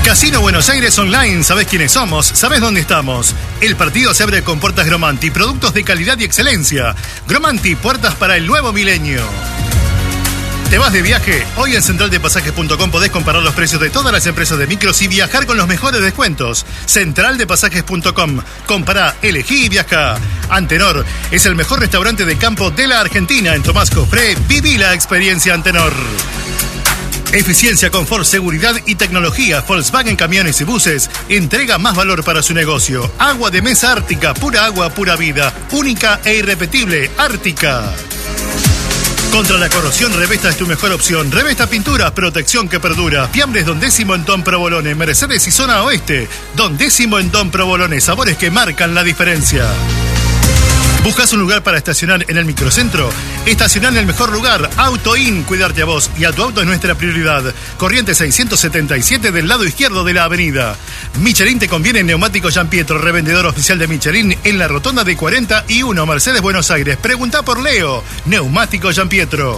Casino Buenos Aires Online, ¿sabés quiénes somos? ¿Sabés dónde estamos? El partido se abre con puertas Gromanti, productos de calidad y excelencia. Gromanti, puertas para el nuevo milenio. ¿Te vas de viaje? Hoy en centraldepasajes.com podés comparar los precios de todas las empresas de micros y viajar con los mejores descuentos. Centraldepasajes.com. Compará, elegí y viaja. Antenor es el mejor restaurante de campo de la Argentina. En Tomás Cofré, viví la experiencia Antenor. Eficiencia, confort, seguridad y tecnología. Volkswagen Camiones y Buses entrega más valor para su negocio. Agua de mesa Ártica, pura agua, pura vida. Única e irrepetible, Ártica. Contra la corrosión, Revesta es tu mejor opción. Revesta Pinturas, protección que perdura. Fiambres Don Décimo en Don Provolone. Mercedes y Zona Oeste. Don Décimo en Don Provolone. Sabores que marcan la diferencia. ¿Buscas un lugar para estacionar en el microcentro? Estacionar en el mejor lugar. AutoIn, cuidarte a vos y a tu auto es nuestra prioridad. Corriente 677 del lado izquierdo de la avenida. Michelin te conviene en Neumático Gianpietro, revendedor oficial de Michelin en la rotonda de 41, Mercedes, Buenos Aires. Preguntá por Leo. Neumático Gianpietro.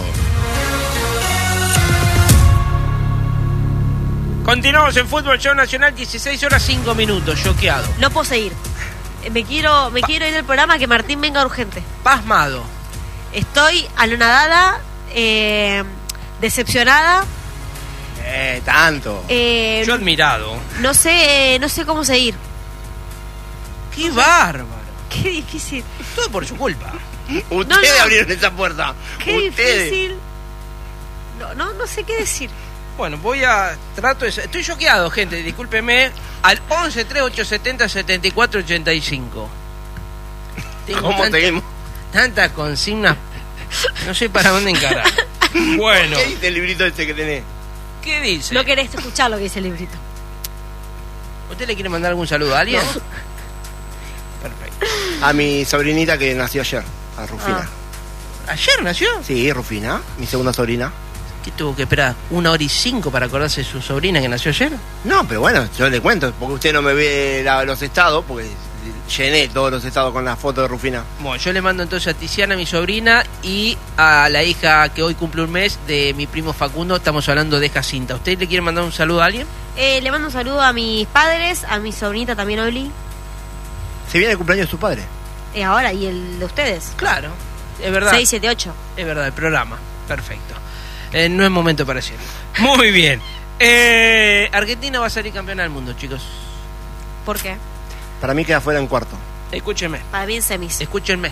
Continuamos en Fútbol Show Nacional, 16 horas 5 minutos, choqueado. No puedo seguir. Me quiero ir al programa, que Martín venga urgente. Pasmado. Estoy anonadada, decepcionada. Tanto. Yo admirado. No sé cómo seguir. ¡Qué bárbaro! Qué difícil. Todo por su culpa. Ustedes abrieron esa puerta. Qué Ustedes. difícil. No sé qué decir. Bueno, estoy choqueado, gente, discúlpeme. Al 11 3870 7485. ¿Cómo seguimos? Tantas consignas. No sé para dónde encarar. Bueno. ¿Qué dice el librito ese que tenés? ¿Qué dice? No querés escuchar lo que dice el librito. ¿Usted le quiere mandar algún saludo a alguien? No. Perfecto. A mi sobrinita que nació ayer, a Rufina. ¿Ayer nació? Sí, Rufina, mi segunda sobrina. ¿Qué tuvo que esperar? 1 hora y 5 para acordarse de su sobrina que nació ayer? No, pero bueno, yo le cuento, porque usted no me ve los estados, porque llené todos los estados con la foto de Rufina. Bueno, yo le mando entonces a Tiziana, mi sobrina, y a la hija que hoy cumple un mes de mi primo Facundo. Estamos hablando de Jacinta. ¿Usted le quiere mandar un saludo a alguien? Le mando un saludo a mis padres, a mi sobrinita también, Oli. Se viene el cumpleaños de su padre. Ahora, y el de ustedes. Claro, es verdad. 6, 7, 8. Es verdad, el programa. Perfecto. No es momento para decirlo. Muy bien. Argentina va a salir campeona del mundo, chicos. ¿Por qué? Para mí queda fuera en cuarto. Escúchenme. Para mí en semis. Escúchenme.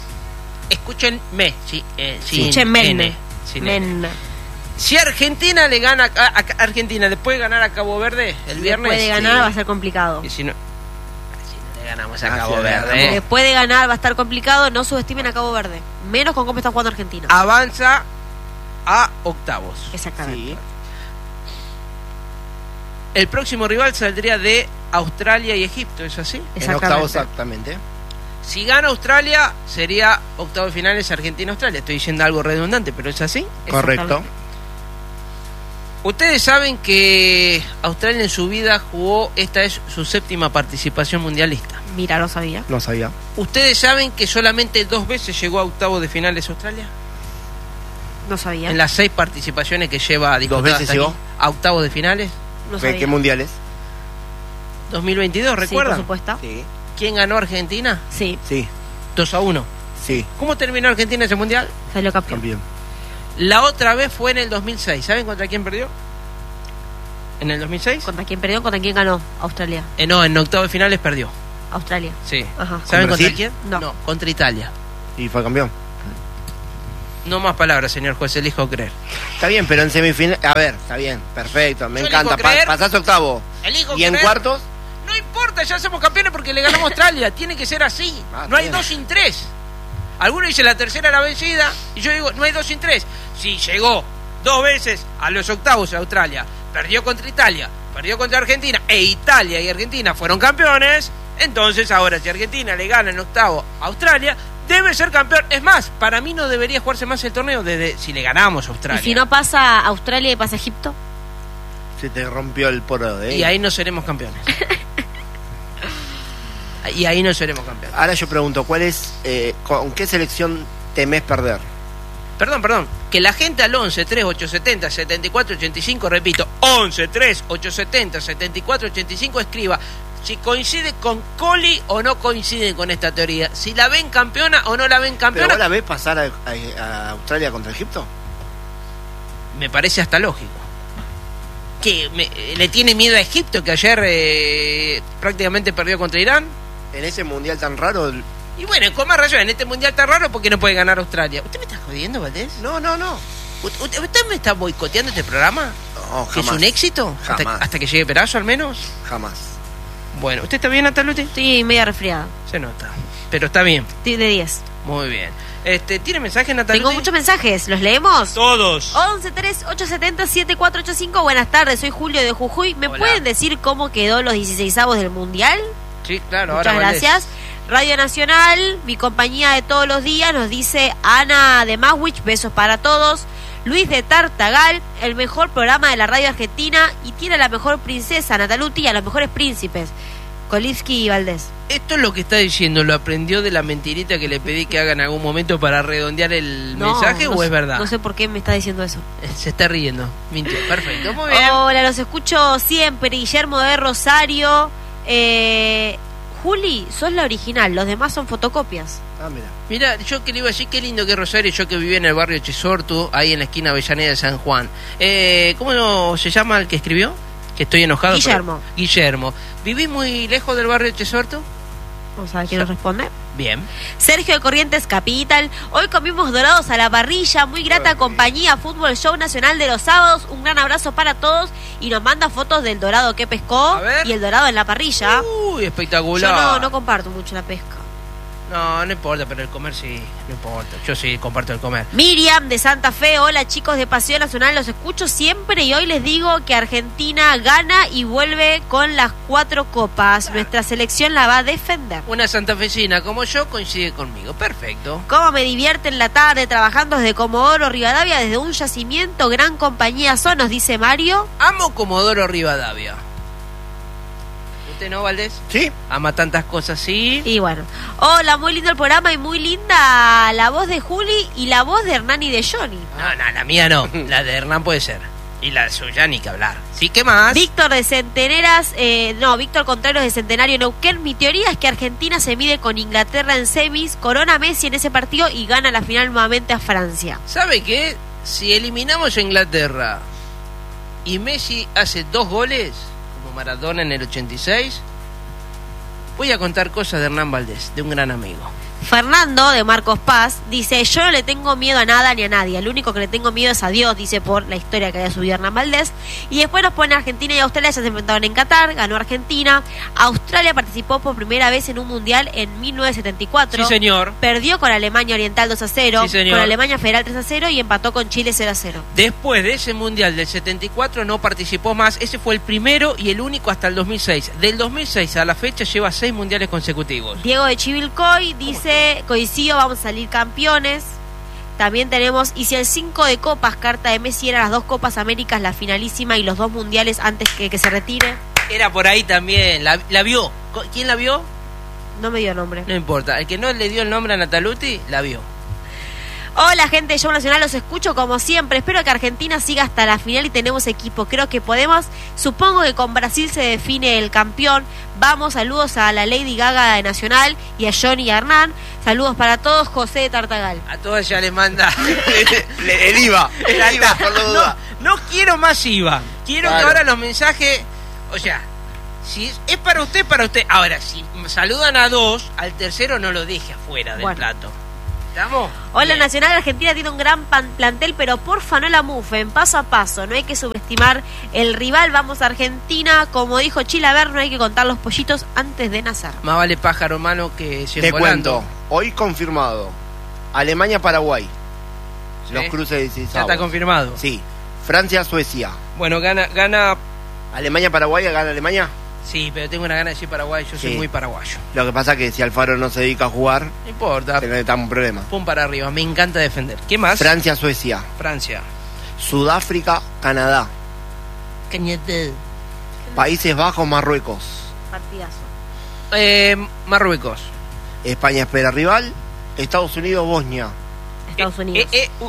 Sí, Escúchenme. Sin N. Si Argentina le gana a Argentina, ¿le puede ganar a Cabo Verde el viernes? Puede ganar, va a ser complicado. Y si no le ganamos a Cabo Verde. Le puede ganar, va a estar complicado. No subestimen a Cabo Verde. Menos con cómo está jugando Argentina. Avanza a octavos. Exactamente. Sí. El próximo rival saldría de Australia y Egipto, ¿es así? En octavos exactamente. Si gana Australia, sería octavos de finales Argentina-Australia. Estoy diciendo algo redundante, pero ¿es así? Correcto. Ustedes saben que Australia en su vida jugó, esta es su 7ª participación mundialista. Mira, no sabía. No sabía. ¿Ustedes saben que solamente 2 veces llegó a octavos de finales Australia? No sabía. En las 6 participaciones que lleva disputadas 2 veces llegó a octavos de finales. No sabía. ¿Qué mundiales? 2022, ¿recuerdan? Sí, por supuesto. Sí. ¿Quién ganó Argentina? Sí. Sí. 2-1. Sí. ¿Cómo terminó Argentina ese mundial? Salió campeón. Campeón. La otra vez fue en el 2006. ¿Saben contra quién perdió? ¿En el 2006? ¿Contra quién perdió? ¿Contra quién ganó? Australia. No, en octavos de finales perdió. Australia. Sí. Ajá. ¿Saben contra Brasil? quién? No. Contra Italia. Y fue campeón. No más palabras, señor juez, elijo creer. Está bien, pero en semifinal... A ver, está bien, perfecto, me Yo encanta. elijo creer. Pasás octavo. Elijo ¿Y en creer. cuartos? No importa, ya somos campeones porque le ganamos a Australia. Tiene que ser así. No hay bien. 2 sin 3. Algunos dicen la tercera la vencida. Y yo digo, no hay 2 sin 3. Si llegó 2 veces a los octavos a Australia, perdió contra Italia, perdió contra Argentina, e Italia y Argentina fueron campeones, entonces ahora si Argentina le gana en octavo a Australia, debe ser campeón. Es más, para mí no debería jugarse más el torneo desde si le ganamos a Australia. ¿Y si no pasa Australia y pasa Egipto? Se te rompió el poro de... Y ahí no seremos campeones. Y ahí no seremos campeones. Ahora yo pregunto, ¿cuál es, con qué selección temés perder? Perdón, que la gente al 11 3 870 74 85, repito, 11 3 870 74 85 escriba si coincide con Coli o no coincide con esta teoría, si la ven campeona o no la ven campeona. ¿Pero vos la ves pasar a Australia contra Egipto? Me parece hasta lógico. ¿Que le tiene miedo a Egipto, que ayer prácticamente perdió contra Irán? En ese mundial tan raro. Y bueno, con más razón, en este mundial tan raro, ¿por qué no puede ganar Australia? ¿Usted me está jodiendo, Valdés? No. ¿Usted me está boicoteando este programa? No, ¿Que es un éxito? Jamás. ¿Hasta que llegue Perazo, al menos? Jamás. Bueno, ¿usted está bien, Nataluti? Estoy media resfriada. Se nota. Pero está bien. Estoy de 10. Muy bien. ¿Tiene mensajes, Nataluti? Tengo muchos mensajes. ¿Los leemos? Todos. 11 3 870 7485. Buenas tardes, soy Julio de Jujuy. ¿Me Hola. pueden decir cómo quedó los 16avos del Mundial? Sí, claro. Muchas ahora Valdés. gracias. Radio Nacional, mi compañía de todos los días, nos dice Ana de Maswich, besos para todos. Luis de Tartagal, el mejor programa de la radio argentina y tiene a la mejor princesa, Nataluti, y a los mejores príncipes, Kolivsky y Valdés. Esto es lo que está diciendo, ¿lo aprendió de la mentirita que le pedí que haga en algún momento para redondear el mensaje o sé, es verdad? No sé por qué me está diciendo eso. Se está riendo. Mintió. Perfecto, muy bien. Hola, los escucho siempre. Guillermo de Rosario. Juli, sos la original, los demás son fotocopias. Ah, mira. Mira, yo que le iba a decir, qué lindo que es Rosario, yo que vivía en el barrio Chisortu, ahí en la esquina Avellaneda de San Juan. ¿Cómo se llama el que escribió? Que estoy enojado. Guillermo. Guillermo. ¿Vivís muy lejos del barrio Chisortu? Vamos a ver quién nos responde. Bien. Sergio de Corrientes Capital. Hoy comimos dorados a la parrilla. Muy grata compañía. Fútbol Show Nacional de los sábados. Un gran abrazo para todos. Y nos manda fotos del dorado que pescó A ver. y el dorado en la parrilla. Uy, espectacular. Yo no comparto mucho la pesca. No importa, pero el comer sí, no importa. Yo sí comparto el comer. Miriam de Santa Fe. Hola chicos de Paseo Nacional. Los escucho siempre y hoy les digo que Argentina gana y vuelve con las 4 copas. Nuestra selección la va a defender. Una santafesina como yo coincide conmigo. Perfecto. Cómo me divierte en la tarde trabajando desde Comodoro Rivadavia, desde un yacimiento, gran compañía son, nos dice Mario. Amo Comodoro Rivadavia. ¿Usted no, Valdés? ¿Sí? Ama tantas cosas, sí. Y bueno, hola, muy lindo el programa y muy linda la voz de Juli y la voz de Hernán y de Johnny. No, la mía no. La de Hernán puede ser. Y la suya ni que hablar. ¿Sí? ¿Qué más? Víctor de Centeneras, Víctor Contreras de Centenario Neuquén. Mi teoría es que Argentina se mide con Inglaterra en semis, corona Messi en ese partido y gana la final nuevamente a Francia. ¿Sabe qué? Si eliminamos a Inglaterra y Messi hace 2 goles, como Maradona en el 86, voy a contar cosas de Hernán Valdés, de un gran amigo. Fernando de Marcos Paz dice: yo no le tengo miedo a nada ni a nadie, el único que le tengo miedo es a Dios, dice, por la historia que había subido Hernán Valdés. Y después nos pone Argentina y Australia, ya se enfrentaron en Qatar, ganó Argentina. Australia participó por primera vez en un mundial en 1974. Sí, señor. Perdió con Alemania Oriental 2-0, Sí, señor. con Alemania Federal 3-0 y empató con Chile 0-0. Después de ese mundial del 74 no participó más. Ese fue el primero y el único hasta el 2006. Del 2006 a la fecha lleva 6 mundiales consecutivos. Diego de Chivilcoy dice: coincido, vamos a salir campeones. También tenemos: y si el 5 de copas, carta de Messi, eran las 2 Copas Américas, la finalísima y los 2 mundiales antes que se retire. Era por ahí también. La vio. ¿Quién la vio? No me dio nombre. No importa. El que no le dio el nombre a Nataluti, la vio. Hola gente de Show Nacional, los escucho como siempre. Espero que Argentina siga hasta la final y tenemos equipo. Creo que podemos. Supongo que con Brasil se define el campeón. Vamos, saludos a la Lady Gaga de Nacional y a Johnny y a Hernán. Saludos para todos, José de Tartagal. A todas ya le manda El IVA. El IVA, por la duda. No quiero más IVA. Quiero Claro. que ahora los mensajes, o sea, si es para usted, para usted. Ahora, si saludan a 2, al tercero no lo deje afuera del Bueno. plato. ¿Estamos? Hola, Bien. Nacional Argentina tiene un gran plantel, pero porfa no la mufen, paso a paso, no hay que subestimar el rival. Vamos a Argentina, como dijo Chilaver, no hay que contar los pollitos antes de nacer. Más vale pájaro malo que 100 Te volando. cuento, hoy confirmado. Alemania-Paraguay. Sí. Los cruces de 16. Ya está confirmado. Sí. Francia-Suecia. Bueno, gana. Alemania-Paraguay, ¿gana Alemania? Sí, pero tengo una gana de decir Paraguay. Yo soy Sí. muy paraguayo. Lo que pasa es que si Alfaro no se dedica a jugar, No importa. tenemos un problema. Pum para arriba. Me encanta defender. ¿Qué más? Francia-Suecia. Francia. Sudáfrica-Canadá. Cañete. Países Bajos-Marruecos. Partidazo. Marruecos. España espera rival. Estados Unidos-Bosnia. Estados Unidos.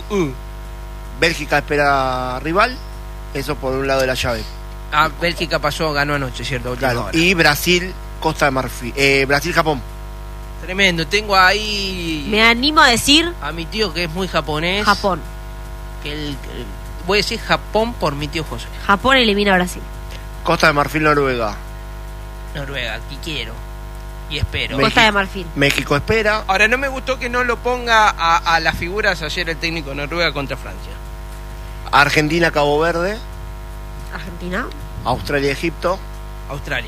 Bélgica espera rival. Eso por un lado de la llave. Bélgica pasó, ganó anoche, ¿cierto? Última Claro. hora. Y Brasil, Costa de Marfil. Brasil-Japón. Tremendo. Tengo ahí Me animo a decir a mi tío que es muy japonés. Japón. Que voy a decir Japón por mi tío José. Japón elimina a Brasil. Costa de Marfil, Noruega. Noruega, aquí quiero. Y espero. México. Costa de Marfil. México espera. Ahora, no me gustó que no lo ponga a las figuras ayer el técnico de Noruega contra Francia. Argentina, Cabo Verde. Argentina. Australia, Egipto. Australia.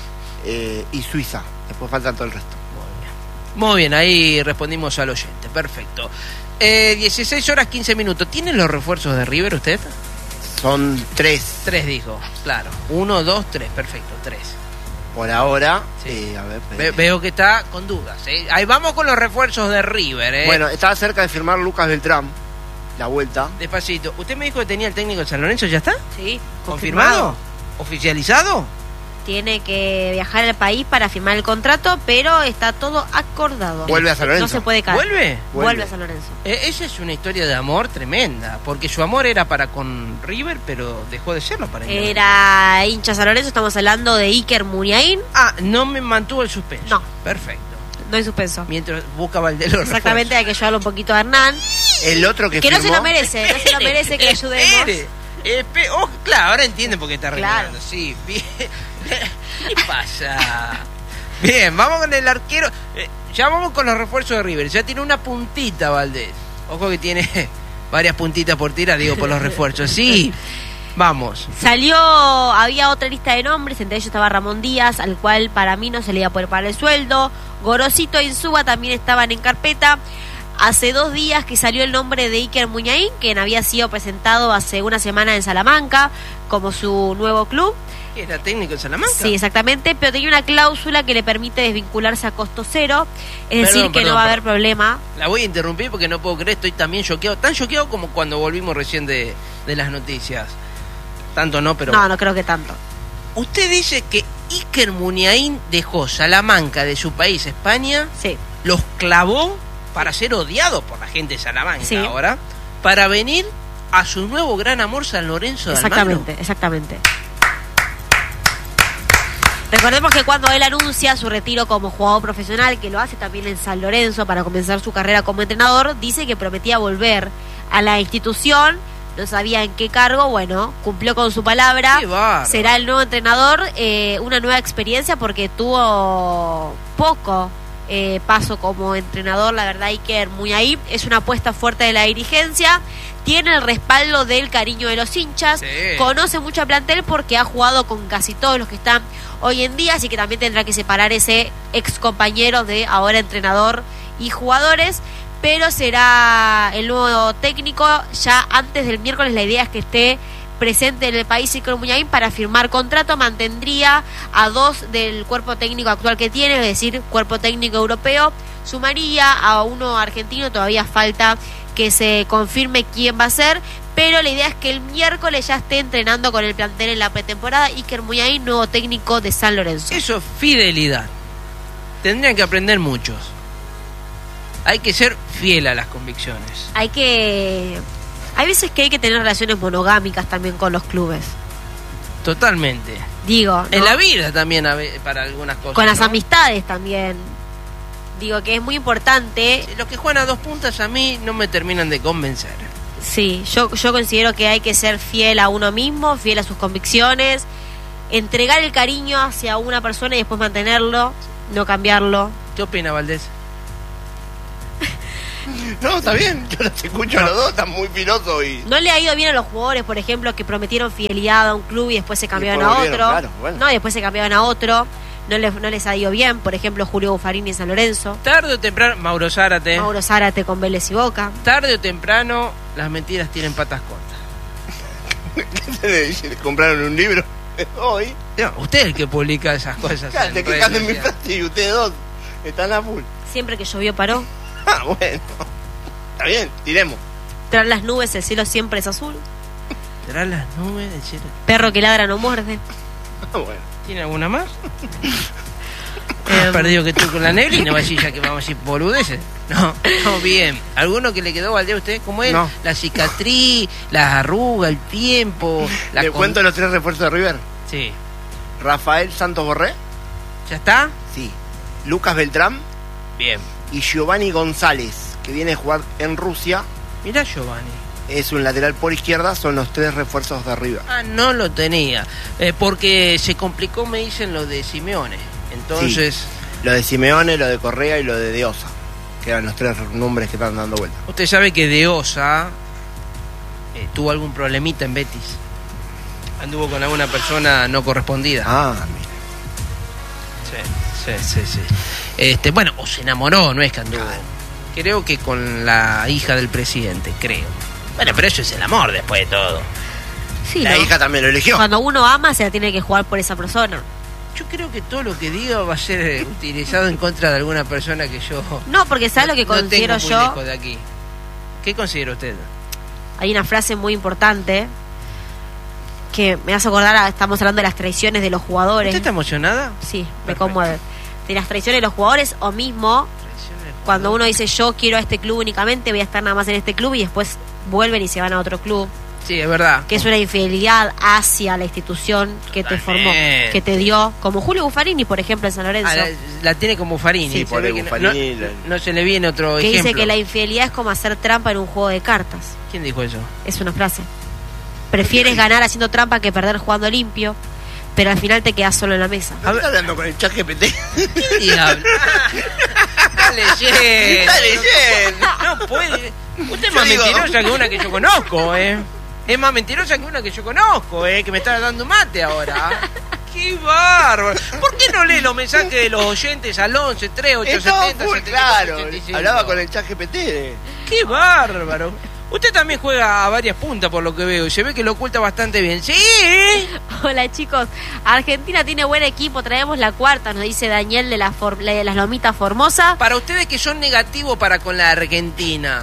Y Suiza. Después falta todo el resto. Muy bien, ahí respondimos al oyente. Perfecto. 16 horas 15 minutos. ¿Tienen los refuerzos de River usted? Son 3 3 dijo, claro. 1, 2, 3. Perfecto, 3. por ahora. Sí. A ver, Veo que está con dudas. Ahí vamos con los refuerzos de River. Bueno, estaba cerca de firmar Lucas Beltrán. La vuelta. Despacito. ¿Usted me dijo que tenía el técnico de San Lorenzo? ¿Ya está? Sí. ¿Confirmado? ¿Oficializado? Tiene que viajar al país para firmar el contrato, pero está todo acordado. Vuelve a San Lorenzo. No se puede caer. ¿Vuelve? Vuelve a San Lorenzo. Esa es una historia de amor tremenda, porque su amor era para con River, pero dejó de serlo para Independiente. Era hincha San Lorenzo, estamos hablando de Iker Muniain. No me mantuvo el suspenso. No. Perfecto. No hay suspenso. Mientras busca Valdelor. Exactamente, hay que ayudarlo un poquito a Hernán. El otro que Que no firmó. se lo merece, no se lo merece que le ayudemos. Claro, ahora entiende por qué está Claro. renegando. Sí, bien. ¿Qué pasa? Bien, vamos con el arquero. Ya vamos con los refuerzos de River. Ya tiene una puntita, Valdés. Ojo que tiene varias puntitas por tirar, digo, por los refuerzos. Sí, vamos. Había otra lista de nombres, entre ellos estaba Ramón Díaz, al cual para mí no se le iba a poder pagar el sueldo. Gorosito e Insúa también estaban en carpeta. Hace 2 días que salió el nombre de Iker Muniain, quien había sido presentado hace una semana en Salamanca como su nuevo club. ¿Era técnico en Salamanca? Sí, exactamente, pero tenía una cláusula que le permite desvincularse a costo cero, es decir, que no va a haber problema. La voy a interrumpir porque no puedo creer, estoy también choqueado, tan choqueado como cuando volvimos recién de las noticias. Tanto no, pero... No creo que tanto. Usted dice que Iker Muniain dejó Salamanca de su país, España, Sí. los clavó para ser odiado por la gente de Salamanca Sí. ahora, para venir a su nuevo gran amor San Lorenzo de Almagro. Exactamente. Recordemos que cuando él anuncia su retiro como jugador profesional, que lo hace también en San Lorenzo para comenzar su carrera como entrenador, dice que prometía volver a la institución, no sabía en qué cargo, bueno, cumplió con su palabra, Qué bárbaro. será el nuevo entrenador, una nueva experiencia porque tuvo poco paso como entrenador, la verdad, Iker Muniain es una apuesta fuerte de la dirigencia, tiene el respaldo del cariño de los hinchas, Sí. conoce mucho al plantel porque ha jugado con casi todos los que están hoy en día, así que también tendrá que separar ese ex compañero de ahora entrenador y jugadores, pero será el nuevo técnico ya antes del miércoles. La idea es que esté presente en el país Iker Muniain para firmar contrato, mantendría a 2 del cuerpo técnico actual que tiene, es decir, cuerpo técnico europeo, sumaría a uno argentino, todavía falta que se confirme quién va a ser, pero la idea es que el miércoles ya esté entrenando con el plantel en la pretemporada Iker Muniain, nuevo técnico de San Lorenzo. Eso es fidelidad. Tendrían que aprender muchos. Hay que ser fiel a las convicciones. Hay veces que hay que tener relaciones monogámicas también con los clubes. Totalmente. Digo, ¿no? En la vida también para algunas cosas. Con las ¿no? amistades también. Digo que es muy importante. Los que juegan a 2 puntas a mí no me terminan de convencer. Sí, yo considero que hay que ser fiel a uno mismo, fiel a sus convicciones, entregar el cariño hacia una persona y después mantenerlo, no cambiarlo. ¿Qué opina, Valdés? No, está bien. Yo los escucho a los dos. Están muy filosos y. No le ha ido bien a los jugadores, por ejemplo, que prometieron fidelidad a un club y después se cambiaron después a volvieron, otro. claro, bueno. No, y después se cambiaron a otro. No les ha ido bien, por ejemplo, Julio Buffarini en San Lorenzo, Tarde o temprano, Mauro Zárate. Mauro Zárate con Vélez y Boca. Tarde o temprano, las mentiras tienen patas cortas. Le compraron un libro hoy. No, usted es el que publica esas cosas. Claro, en te redes quejas de mi sociales. frase y ustedes dos están a full. Siempre que llovió paró. Ah, bueno. Está bien, tiremos. Tras las nubes el cielo siempre es azul. ¿Será las nubes del cielo? Perro que ladra no muerde. Ah, bueno. ¿Tiene alguna más? Perdido que estoy con la neblina, va a decir ya que vamos a decir boludeces. No, bien. ¿Alguno que le quedó al día a usted? ¿Cómo es? No. La cicatriz, las arrugas, el tiempo. ¿Le cuento los 3 refuerzos de River? Sí. Rafael Santos Borré. ¿Ya está? Sí. Lucas Beltrán. Bien. Y Giovanni González, que viene a jugar en Rusia. Mirá Giovanni. Es un lateral por izquierda, son los 3 refuerzos de River. Ah, no lo tenía. Porque se complicó, me dicen, lo de Simeone. Entonces... Sí. Lo de Simeone, lo de Correa y lo de Osa, que eran los 3 nombres que están dando vuelta. Usted sabe que De Osa tuvo algún problemita en Betis. Anduvo con alguna persona no correspondida. Ah, mira. Sí. Bueno, o se enamoró, no es que anduvo. Creo que con la hija del presidente, creo. Bueno, pero eso es el amor después de todo. Sí, La ¿no? hija también lo eligió. Cuando uno ama, se la tiene que jugar por esa persona. Yo creo que todo lo que diga va a ser utilizado en contra de alguna persona que yo... No, porque ¿sabes lo que considero tengo muy yo? lejos de aquí. ¿Qué considera usted? Hay una frase muy importante que me hace acordar, estamos hablando de las traiciones de los jugadores. ¿Usted está emocionada? Sí, me Perfecto. conmueve. De las traiciones de los jugadores o mismo cuando uno dice yo quiero a este club únicamente, voy a estar nada más en este club y después vuelven y se van a otro club. Sí, es verdad. Que es una infidelidad hacia la institución que te formó, que te dio, como Julio Buffarini, por ejemplo, en San Lorenzo. La tiene como Farini. Sí, por el Buffarini. No se le viene otro que ejemplo. dice que la infidelidad es como hacer trampa en un juego de cartas. ¿Quién dijo eso? Es una frase. Prefieres ganar haciendo trampa que perder jugando limpio, pero al final te quedas solo en la mesa. ¿No está hablando con el chat GPT? ¿Qué diablo? Está leyendo. Está leyendo. No puede. Usted es más mentirosa que una que yo conozco, Es más mentirosa que una que yo conozco, que me está dando mate ahora. ¡Qué bárbaro! ¿Por qué no lee los mensajes de los oyentes al 11, 3, 870, Muy 75, claro. 85? Hablaba con el chat GPT. ¡Qué bárbaro! Usted también juega a varias puntas por lo que veo y se ve que lo oculta bastante bien. ¡Sí! Hola chicos, Argentina tiene buen equipo, traemos la cuarta, nos dice Daniel de las Lomitas Formosa. Para ustedes que son negativos para con la Argentina.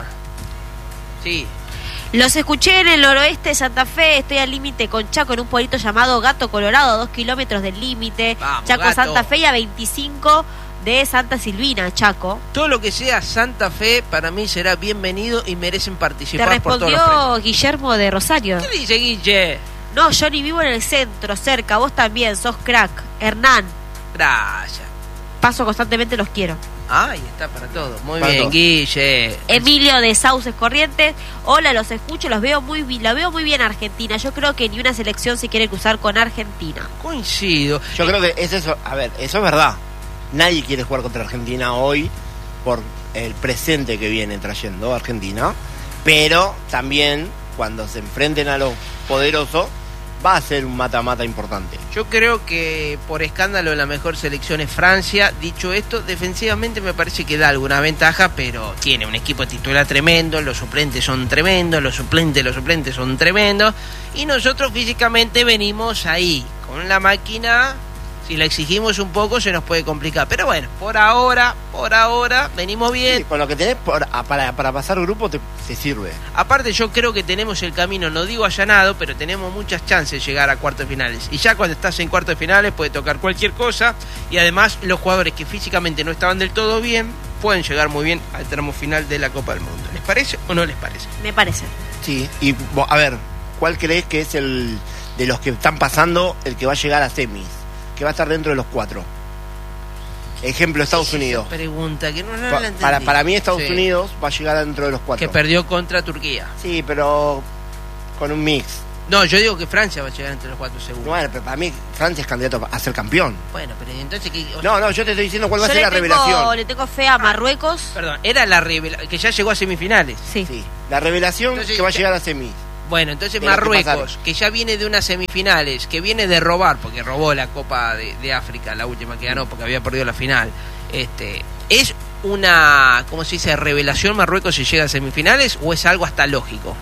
Sí. Los escuché en el noroeste de Santa Fe, estoy al límite con Chaco en un pueblito llamado Gato Colorado, a 2 kilómetros del límite. Vamos, Chaco, Gato. Santa Fe y a 25 de Santa Silvina, Chaco. Todo lo que sea Santa Fe para mí será bienvenido y merecen Te participar por todos los premios. respondió Guillermo de Rosario. ¿Qué dice Guille? No, yo ni vivo en el centro, cerca, vos también, sos crack. Hernán, Gracias. paso constantemente, los quiero. Ahí está para todo. Muy Para bien, todo. Guille. Emilio de Sauces Corrientes, hola, los escucho, la veo muy bien Argentina. Yo creo que ni una selección se quiere cruzar con Argentina. Coincido. Yo creo que es eso. A ver, eso es verdad. Nadie quiere jugar contra Argentina hoy por el presente que viene trayendo Argentina. Pero también, cuando se enfrenten a los poderosos, va a ser un mata-mata importante. Yo creo que por escándalo la mejor selección es Francia. Dicho esto, defensivamente me parece que da alguna ventaja, pero tiene un equipo titular tremendo, los suplentes son tremendos, los suplentes son tremendos, y nosotros físicamente venimos ahí, con la máquina. Si la exigimos un poco se nos puede complicar, pero bueno, por ahora venimos bien. Sí, con lo que tenés para pasar grupo te sirve. Aparte yo creo que tenemos el camino, no digo allanado, pero tenemos muchas chances de llegar a cuartos de finales. Y ya cuando estás en cuartos de finales puede tocar cualquier cosa. Y además los jugadores que físicamente no estaban del todo bien pueden llegar muy bien al tramo final de la Copa del Mundo. ¿Les parece o no les parece? Me parece. Sí, y a ver, ¿cuál crees que es el de los que están pasando el que va a llegar a semis? Que va a estar dentro de los 4. Ejemplo, Estados Unidos. Pregunta que no la entendí. Para mí Estados Sí. Unidos va a llegar dentro de los 4. Que perdió contra Turquía. Sí, pero con un mix. No, yo digo que Francia va a llegar entre los 4 segundos. Bueno, pero para mí Francia es candidato a ser campeón. Bueno, pero entonces ¿qué? No, yo te estoy diciendo cuál va a Yo ser la revelación. le tengo fe a Marruecos. Perdón, era la revelación que ya llegó a semifinales. Sí. Sí, la revelación Entonces, que va a llegar a semis. Bueno, entonces De los que Marruecos, pasaron. que ya viene de unas semifinales, que viene de robar, porque robó la Copa de África, la última que ganó, porque había perdido la final. ¿Es una, ¿cómo se dice, revelación Marruecos si llega a semifinales o es algo hasta lógico?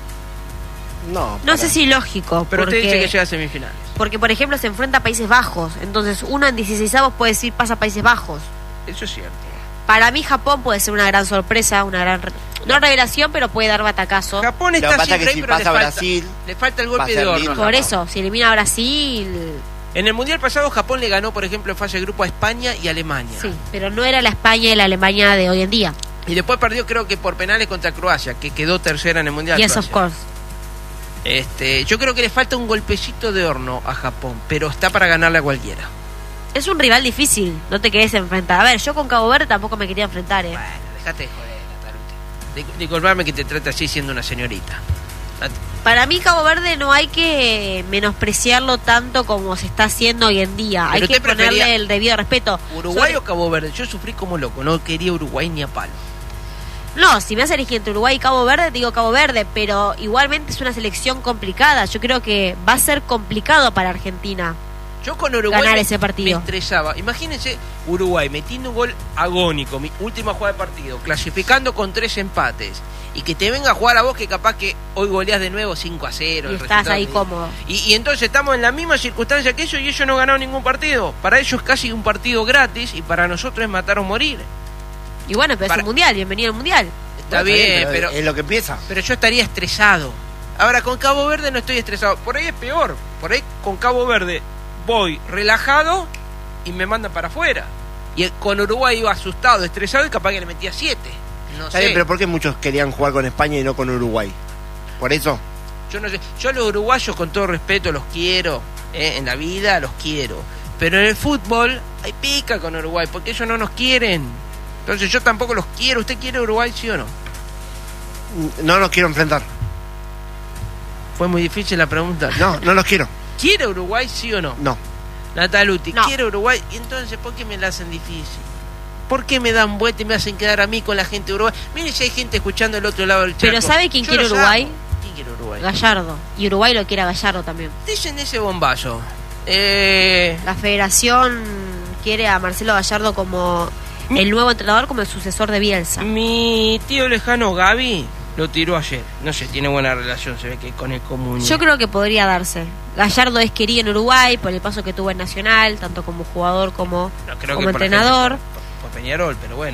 No sé si lógico, Pero usted dice que porque, llega a semifinales. porque por ejemplo se enfrenta a Países Bajos, entonces uno en 16avos puede decir pasa a Países Bajos. Eso es cierto. Para mí Japón puede ser una gran sorpresa, una gran no revelación, pero puede dar batacazo. Japón Lo que está pasa es siempre que ahí, si pero pasa Brasil, le falta el va golpe a de ser horno. lindo. Japón. Por eso, si elimina a Brasil, En el Mundial pasado Japón le ganó, por ejemplo, en fase de grupo a España y Alemania. Sí, pero no era la España y la Alemania de hoy en día. Y después perdió, creo que por penales contra Croacia, que quedó tercera en el Mundial. Yes, of Croacia. course. Yo creo que le falta un golpecito de horno a Japón, pero está para ganarle a cualquiera. Es un rival difícil, no te querés enfrentar. A ver, yo con Cabo Verde tampoco me quería enfrentar, Bueno, dejate de joder, Nataluti. Disculpame que te trate así siendo una señorita. Para mí Cabo Verde no hay que menospreciarlo tanto como se está haciendo hoy en día. Pero Hay que usted prefería ponerle el debido respeto. ¿Uruguay o Cabo Verde? Yo sufrí como loco, no quería Uruguay ni a palo. No, si me hace elegir entre Uruguay y Cabo Verde, te digo Cabo Verde, pero igualmente es una selección complicada. Yo creo que va a ser complicado para Argentina. Yo con Uruguay ganar ese partido. me estresaba. Imagínense Uruguay metiendo un gol agónico, mi última jugada de partido, clasificando con 3 empates. Y que te venga a jugar a vos que capaz que hoy goleás de nuevo 5-0. Y estás ahí cómodo. Y entonces estamos en la misma circunstancia que ellos y ellos no ganaron ningún partido. Para ellos es casi un partido gratis y para nosotros es matar o morir. Y bueno, pero es un mundial, bienvenido al mundial. Está bien, pero es lo que empieza. Pero yo estaría estresado. Ahora con Cabo Verde no estoy estresado. Por ahí es peor. Por ahí con Cabo Verde voy relajado y me mandan para afuera. Y con Uruguay iba asustado, estresado y capaz que le metía 7. No Está sé. bien, pero ¿por qué muchos querían jugar con España y no con Uruguay? ¿Por eso? Yo no sé. Yo a los uruguayos con todo respeto los quiero. En la vida los quiero. Pero en el fútbol hay pica con Uruguay porque ellos no nos quieren. Entonces yo tampoco los quiero. ¿Usted quiere Uruguay, sí o no? No los quiero enfrentar. Fue muy difícil la pregunta. No los quiero. ¿Quiere Uruguay, sí o no? No. Nataluti, No. ¿quiere Uruguay? Y entonces, ¿por qué me la hacen difícil? ¿Por qué me dan vuelta y me hacen quedar a mí con la gente de Uruguay? Mire si hay gente escuchando del otro lado del charco. Pero ¿sabe quién Yo quiere los Uruguay? amo. ¿Quién quiere Uruguay? Gallardo. Y Uruguay lo quiere a Gallardo también. Dicen ese bombazo. La federación quiere a Marcelo Gallardo como el nuevo entrenador, como el sucesor de Bielsa. Mi tío lejano Gaby lo tiró ayer. No sé, tiene buena relación, se ve que con el común. Yo creo que podría darse. Gallardo es querido en Uruguay por el paso que tuvo en Nacional, tanto como jugador como, No, creo como que por entrenador. ejemplo, por Peñarol, pero bueno.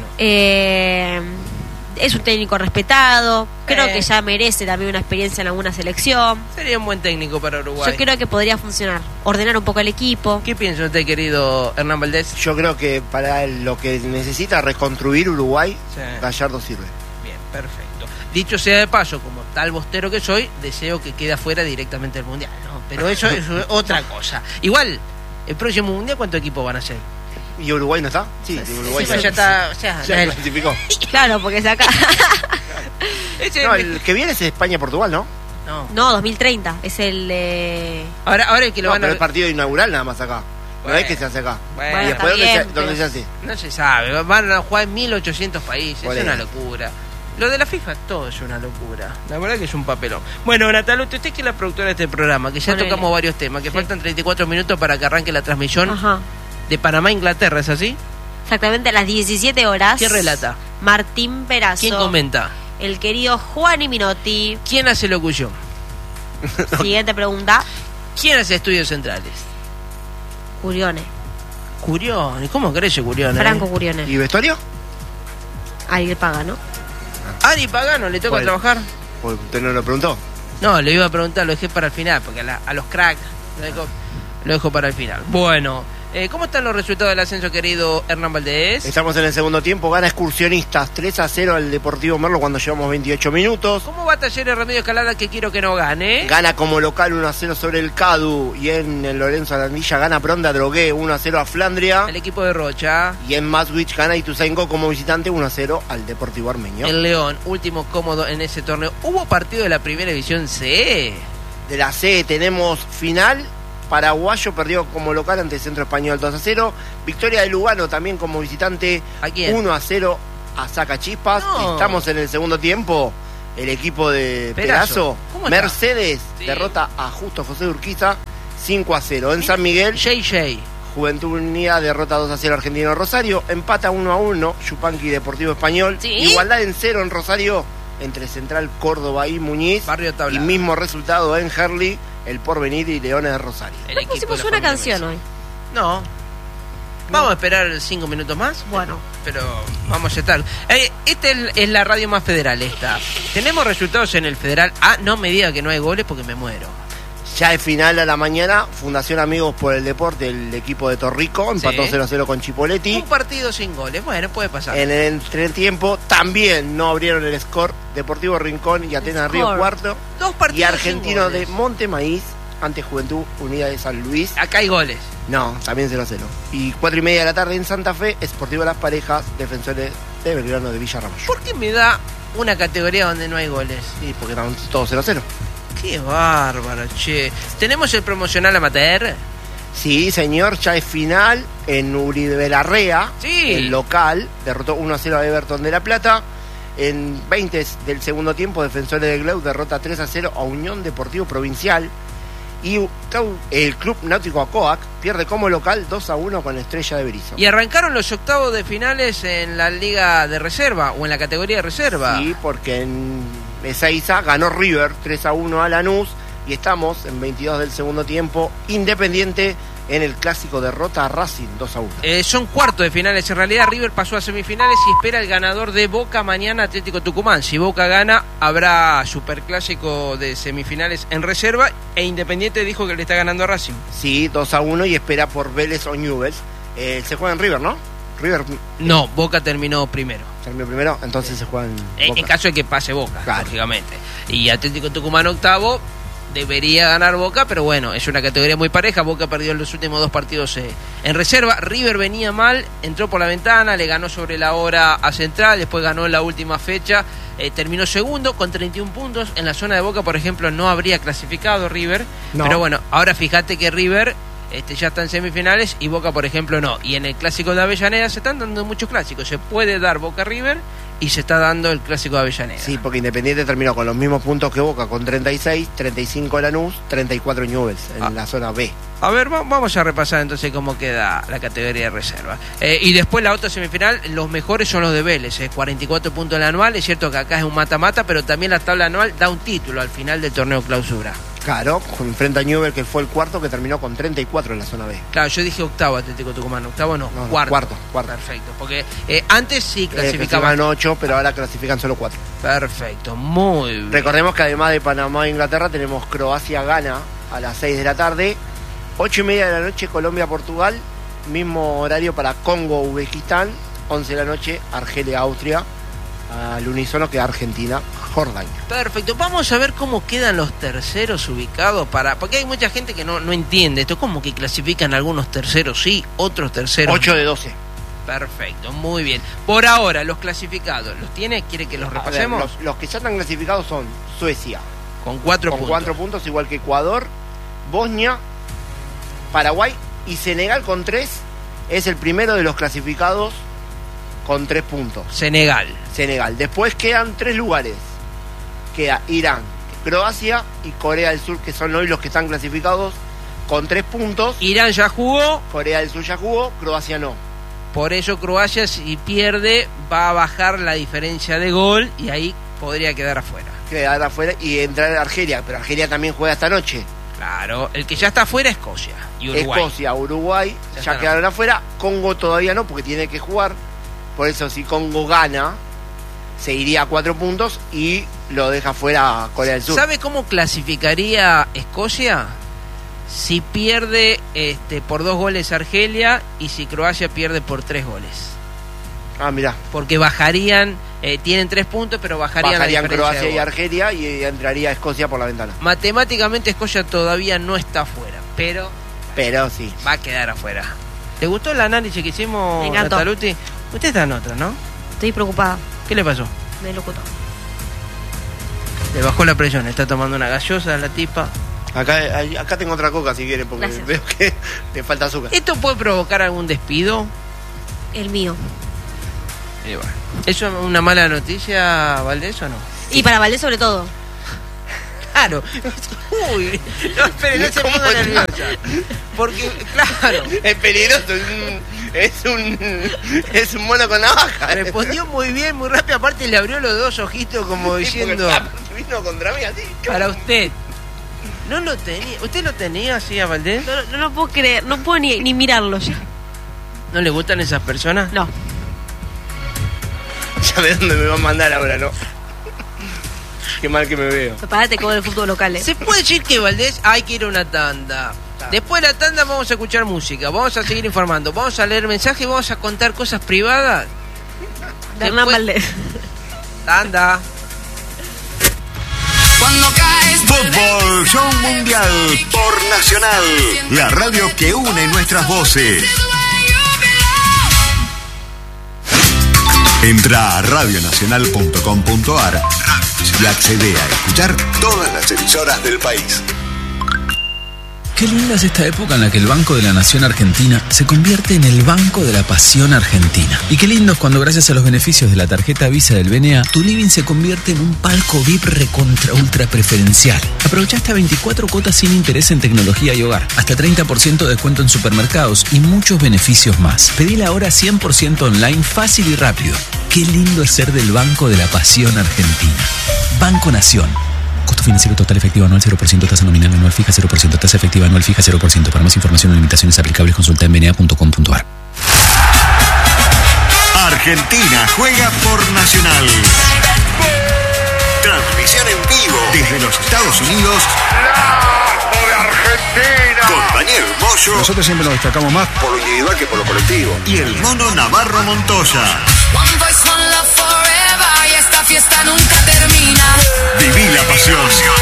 Es un técnico respetado. Creo Eh. que ya merece también una experiencia en alguna selección. Sería un buen técnico para Uruguay. Yo creo que podría funcionar. Ordenar un poco el equipo. ¿Qué piensa usted, querido Hernán Valdés? Yo creo que para lo que necesita reconstruir Uruguay, Sí. Gallardo sirve. Bien, perfecto. Dicho sea de paso, como tal bostero que soy, deseo que quede afuera directamente del Mundial, ¿no? Pero eso es otra cosa. Igual, el próximo Mundial, ¿cuántos equipos van a ser? ¿Y Uruguay no está? Sí, Uruguay Encima ya está... O sea, ya clasificó. Claro, porque es acá. ese- No, el que viene es España-Portugal, ¿no? no. No, 2030. Es el de... Ahora el que lo No, van pero a... el partido inaugural nada más acá. No Bueno. es que se hace acá. Bueno, y después, está bien, ¿dónde pero- se hace? No se sabe, van a jugar en 1800 países, Por es una eso. locura. Lo de la FIFA todo es una locura. La verdad que es un papelón. Bueno, Natalia, usted que es la productora de este programa, que ya Ponele. tocamos varios temas, que Sí. faltan 34 minutos para que arranque la transmisión Ajá. de Panamá a Inglaterra, ¿es así? Exactamente a las 17 horas. ¿Quién relata? Martín Perazo. ¿Quién comenta? El querido Juani Minotti. ¿Quién hace locución? Siguiente pregunta. ¿Quién hace estudios centrales? Curione. Curione, ¿cómo crece Curione? Franco Curione. ¿Y vestuario? Ariel Paga, ¿no? Ari Pagano, ¿le toca ¿Cuál? trabajar? Porque usted no lo preguntó. No, le iba a preguntar, lo dejé para el final, porque a los cracks lo dejo para el final. Bueno, ¿cómo están los resultados del ascenso, querido Hernán Valdés? Estamos en el segundo tiempo, gana Excursionistas 3-0 al Deportivo Merlo cuando llevamos 28 minutos. ¿Cómo va Talleres Remedio Escalada, que quiero que no gane? Gana como local 1-0 sobre el Cadu. Y en el Lorenzo Arandilla gana Pronda Drogué 1-0 a Flandria. El equipo de Rocha. Y en Maswich gana Ituzaingó como visitante 1-0 al Deportivo Armenio. El León, último cómodo en ese torneo. ¿Hubo partido de la primera división C? De la C tenemos final. Paraguayo perdió como local ante Centro Español 2-0. Victoria de Lugano también como visitante ¿A quién? 1-0 a Sacachispas. No. Estamos en el segundo tiempo. El equipo de Perazo. Perazo, ¿Cómo está? Mercedes, Sí. derrota a Justo José Urquiza 5-0. En San Miguel, JJ. Juventud Unida derrota 2-0 Argentino Rosario. Empata 1-1 Yupanqui Deportivo Español. Sí. Igualdad en 0 en Rosario entre Central Córdoba y Muñiz. Barrio Tablada. Y mismo resultado en Herli, El Porvenir y Leones de Rosario. El No equipo pusimos de la una familia canción Mesa. hoy. No. Vamos a esperar 5 minutos más. Bueno. Pero vamos a estar. Esta es la radio más federal, esta. Tenemos resultados en el federal. Ah, no me diga que no hay goles porque me muero. Ya es final a la mañana, Fundación Amigos por el Deporte, el equipo de Torrico, empató Sí. 0-0 con Chipoletti. Un partido sin goles, bueno, puede pasar. En el entretiempo también no abrieron el score Deportivo Rincón y Atenas Río Score. Cuarto. Dos partidos Y Argentino sin de goles. Montemaiz ante Juventud Unida de San Luis. Acá hay goles. No, también 0-0. Y 4:30 de la tarde en Santa Fe, Sportivo Las Parejas, Defensores de Belgrano de Villarramayo. ¿Por qué me da una categoría donde no hay goles? Sí, porque estaban todos 0-0. Qué bárbaro, che. ¿Tenemos el promocional amateur? Sí, señor, ya es final en Uribe Larrea, Sí. el local, derrotó 1-0 a Everton de La Plata. En 20 del segundo tiempo, Defensores de Glau derrota 3-0 a Unión Deportivo Provincial. Y el Club Náutico Acoac pierde como local 2-1 con Estrella de Berizo. Y arrancaron los octavos de finales en la liga de reserva o en la categoría de reserva. Sí, porque en Ezeiza ganó River 3-1 a Lanús. Y estamos en 22 del segundo tiempo, Independiente en el clásico derrota a Racing 2-1. Son cuartos de finales. En realidad River pasó a semifinales y espera el ganador de Boca mañana, Atlético Tucumán. Si Boca gana, habrá superclásico de semifinales en reserva. E Independiente dijo que le está ganando a Racing. Sí, 2-1 y espera por Vélez o Newell's. Se juega en River, ¿no? River No, Boca terminó primero. terminó primero, entonces se juega en Boca. En caso de que pase Boca, Claro. lógicamente. Y Atlético Tucumán octavo. Debería ganar Boca, pero bueno, es una categoría muy pareja. Boca perdió los últimos dos partidos en reserva. River venía mal, entró por la ventana, le ganó sobre la hora a Central, después ganó en la última fecha, terminó segundo con 31 puntos. En la zona de Boca, por ejemplo, no habría clasificado River, No. pero bueno, ahora fíjate que River ya está en semifinales y Boca, por ejemplo, no. Y en el clásico de Avellaneda se están dando muchos clásicos. Se puede dar Boca River y se está dando el clásico de Avellaneda. Sí, porque Independiente terminó con los mismos puntos que Boca, con 36, 35 Lanús, 34 Newell's en la zona B. A ver, vamos a repasar entonces cómo queda la categoría de reserva. Y después la otra semifinal, los mejores son los de Vélez, 44 puntos en la anual. Es cierto que acá es un mata-mata, pero también la tabla anual da un título al final del torneo clausura. Claro, enfrenta a Newell's, que fue el cuarto, que terminó con 34 en la zona B. Claro, yo dije octavo Atlético Tucumán, octavo no, No, cuarto. cuarto. Perfecto, porque antes sí clasificaban. Clasificaban 8, pero ahora clasifican solo 4. Perfecto, muy bien. Recordemos que además de Panamá e Inglaterra tenemos Croacia-Ghana a las 6 de la tarde, 8:30 de la noche Colombia-Portugal, mismo horario para Congo-Uzbekistán, 11 de la noche Argelia-Austria, al unísono que Argentina-Jordania. Perfecto, vamos a ver cómo quedan los terceros ubicados porque hay mucha gente que no entiende esto, como que clasifican algunos terceros sí, otros terceros 8 de 12. Perfecto, muy bien. Por ahora, los clasificados, ¿los tiene? ¿Quiere que los A ver, repasemos? los que ya están clasificados son Suecia, Con 4 con puntos. 4 puntos, igual que Ecuador, Bosnia, Paraguay y Senegal con 3. Es el primero de los clasificados con 3 puntos. Senegal. Senegal. Después quedan 3 lugares. Queda Irán, Croacia y Corea del Sur, que son hoy los que están clasificados con 3 puntos. Irán ya jugó, Corea del Sur ya jugó, Croacia no. por eso Croacia, si pierde, va a bajar la diferencia de gol y ahí podría quedar afuera. Quedar afuera y entrar a Argelia, pero Argelia también juega esta noche. Claro, el que ya está afuera es Escocia y Uruguay. Escocia, Uruguay Ya ya están quedaron afuera. Congo todavía no, porque tiene que jugar. Por eso si Congo gana, se iría a 4 puntos y lo deja fuera a Corea del Sur. ¿Sabe cómo clasificaría Escocia? Si pierde por 2 goles Argelia y si Croacia pierde por 3 goles. Ah, mirá. Porque bajarían, tienen 3 puntos, pero bajarían la Bajarían diferencia Croacia de y gol. Argelia y entraría Escocia por la ventana. Matemáticamente Escocia todavía no está afuera, pero Pero sí. va a quedar afuera. ¿Te gustó el análisis que hicimos, Me encantó. Nataluti? Usted está en otra, ¿no? Estoy preocupada ¿Qué le pasó? del locutor. Le bajó la presión, está tomando una gaseosa la tipa. Acá tengo otra coca si quieren, porque Gracias. veo que le falta azúcar. ¿Esto puede provocar algún despido? El mío. Y bueno, ¿eso es una mala noticia, Valdés, o no? Y para Valdés sobre todo. Claro. Uy, no, espere, no se ¿Cómo ponga está? nerviosa. Porque, claro, Es peligroso, es un mono con navaja. respondió muy bien, muy rápido. Aparte le abrió los dos ojitos como Sí, porque diciendo, vino contra mí así. para usted. No lo tenía. ¿Usted lo tenía así a Valdés? No lo puedo creer, no puedo ni mirarlo ya. ¿No le gustan esas personas? No. Ya ve dónde me va a mandar ahora, ¿no? Qué mal que me veo. Prepárate como el fútbol local. ¿Se puede decir que Valdés hay que ir a una tanda? Después de la tanda vamos a escuchar música, vamos a seguir informando, vamos a leer mensajes, vamos a contar cosas privadas. De Hernán Valdés. Tanda. Cuando caes Fútbol Show Mundial por Nacional, la radio que une nuestras voces. Entra a radionacional.com.ar y accede a escuchar todas las emisoras del país. Qué linda es esta época en la que el Banco de la Nación Argentina se convierte en el Banco de la Pasión Argentina. Y qué lindo es cuando, gracias a los beneficios de la tarjeta Visa del BNA, tu living se convierte en un palco VIP recontra ultra preferencial. Aprovecha hasta 24 cuotas sin interés en tecnología y hogar, hasta 30% de descuento en supermercados y muchos beneficios más. Pedila ahora 100% online, fácil y rápido. Qué lindo es ser del Banco de la Pasión Argentina. Banco Nación. Costo financiero total efectivo anual 0%, tasa nominal anual fija 0%, tasa efectiva anual fija 0%. Para más información o limitaciones aplicables consulta en bna.com.ar. Argentina juega por Nacional. Transmisión en vivo desde los Estados Unidos. ¡La de Argentina! Con Daniel Moyo. Nosotros siempre nos destacamos más por lo individual que por lo colectivo. Y el mono Navarro Montoya. One voice, one love forever. Y esta fiesta nunca termina. Viví la pasión.